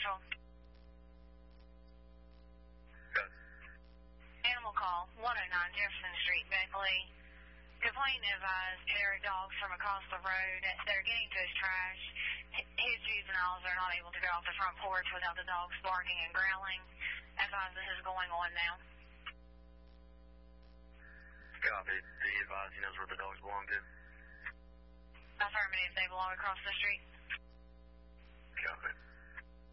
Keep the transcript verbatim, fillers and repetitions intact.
Central. Good. Animal call, one oh nine Jefferson Street, Beckley. Complainant advised there are dogs from across the road. They're getting to his trash. His juveniles are not able to get off the front porch without the dogs barking and growling. Advise this is going on now. Copy. Do you advise he knows where the dogs belong to? Affirmative, they belong across the street. Copy.